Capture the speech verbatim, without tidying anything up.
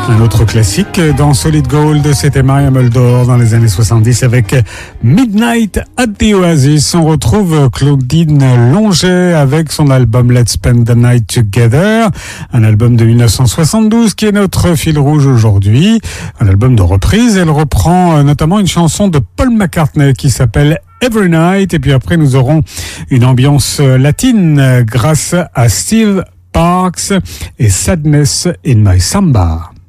Un autre classique dans Solid Gold, c'était Maria Muldaur dans les années soixante-dix avec Midnight at the Oasis. On retrouve Claudine Longet avec son album Let's Spend the Night Together, un album de dix-neuf cent soixante-douze qui est notre fil rouge aujourd'hui, un album de reprise. Elle reprend notamment une chanson de Paul McCartney qui s'appelle Every Night, et puis après nous aurons une ambiance latine grâce à Steve Parks et Sadness in My Samba.